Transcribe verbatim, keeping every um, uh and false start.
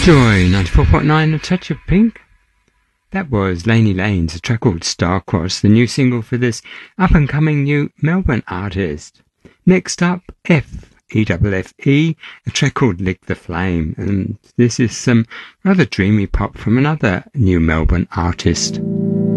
Joy ninety-four point nine, A Touch of Pink. That was Laney Lane's, a track called Starcross, the new single for this up-and-coming new Melbourne artist. Next up, F, E F F E, a track called Lick the Flame, and this is some rather dreamy pop from another new Melbourne artist.